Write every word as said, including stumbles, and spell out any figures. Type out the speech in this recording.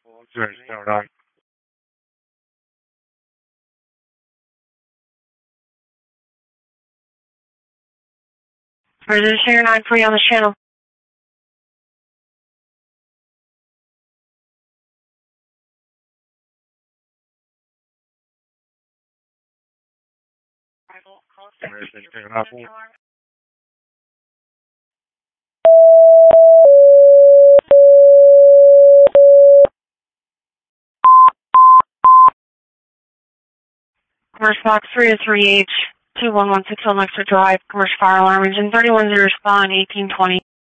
Zero, zero, nine. Resident zero nine three on the channel. Resident zero nine four. Commercial Box three oh three H, two one one six Elmexer Drive, Commercial Fire Alarm Engine thirty-one zero, respond eighteen twenty.